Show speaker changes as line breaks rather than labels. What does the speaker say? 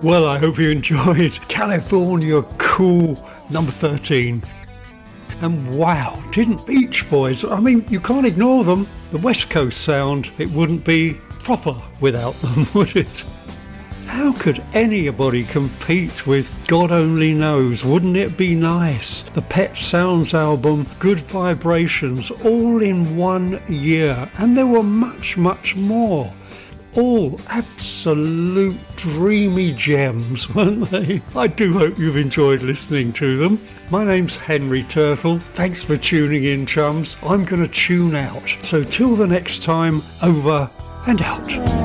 Well, I hope you enjoyed California Cool number 13. And wow, didn't Beach Boys, I mean, you can't ignore them. The West Coast sound, it wouldn't be proper without them, would it? How could anybody compete with God Only Knows? Wouldn't it be nice? The Pet Sounds album, Good Vibrations, all in 1 year. And there were much, much more. All absolute dreamy gems, weren't they? I do hope you've enjoyed listening to them. My name's Henry Turtle. Thanks for tuning in, chums. I'm going to tune out. So till the next time, over and out.